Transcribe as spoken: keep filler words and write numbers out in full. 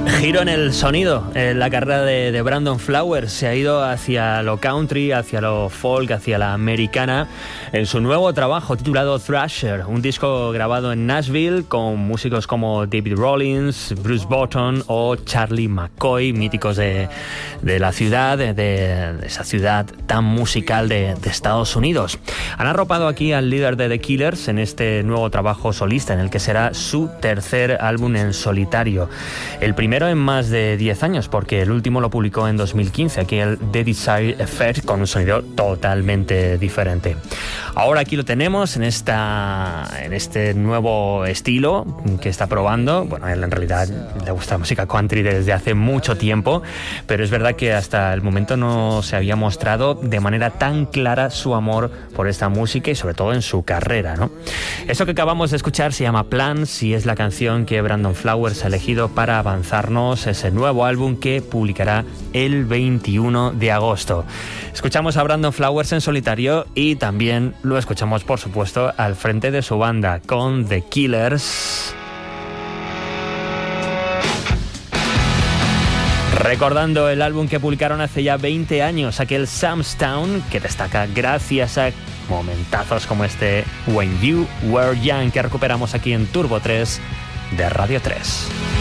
Giro en el sonido. Eh, la carrera de, de Brandon Flowers se ha ido hacia lo country, hacia lo folk, hacia la americana, en su nuevo trabajo titulado Thrasher, un disco grabado en Nashville con músicos como David Rollins, Bruce Botton o Charlie McCoy, míticos de, de la ciudad, de, de esa ciudad tan musical de, de Estados Unidos. Han arropado aquí al líder de The Killers en este nuevo trabajo solista, en el que será su tercer álbum en solitario. El primero en más de diez años, porque el último lo publicó en dos mil quince, aquí el The Desire Effect, con un sonido totalmente diferente. Ahora aquí lo tenemos en esta en este nuevo estilo que está probando. Bueno, a él en realidad le gusta la música country desde hace mucho tiempo, pero es verdad que hasta el momento no se había mostrado de manera tan clara su amor por esta música y sobre todo en su carrera, ¿no? Eso que acabamos de escuchar se llama Plans y es la canción que Brandon Flowers ha elegido para avanzarnos ese nuevo álbum que publicará el veintiuno de agosto. Escuchamos a Brandon Flowers en solitario y también lo escuchamos, por supuesto, al frente de su banda con The Killers, recordando el álbum que publicaron hace ya veinte años, aquel Sam's Town, que destaca gracias a momentazos como este When You Were Young, que recuperamos aquí en Turbo tres de Radio tres.